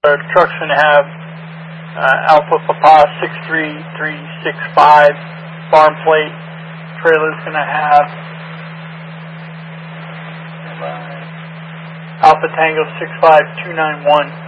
truck's going to have Alpha Papa 63365 farm plate. Trailer's going to have Alpha Tango 65291.